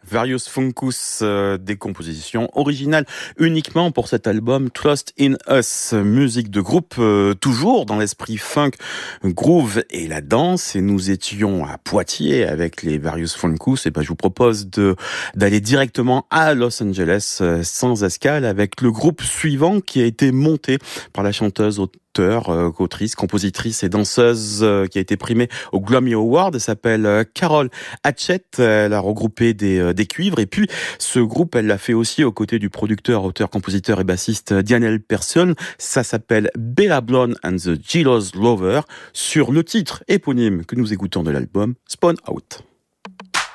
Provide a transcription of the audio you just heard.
Various Funkus, des compositions originales uniquement pour cet album Trust in Us, musique de groupe toujours dans l'esprit funk, groove et la danse. Et nous étions à Poitiers avec les Various Funkus. Et je vous propose d'aller directement à Los Angeles sans escale avec le groupe suivant qui a été monté par la chanteuse, autrice, compositrice et danseuse qui a été primée au Grammy Award. Elle s'appelle Carol Hatchett. Elle a regroupé des cuivres. Et puis, ce groupe, elle l'a fait aussi aux côtés du producteur, auteur, compositeur et bassiste Daniel Persson. Ça s'appelle Bella Blonde and the Jealous Lover sur le titre éponyme que nous écoutons de l'album Spawn Out.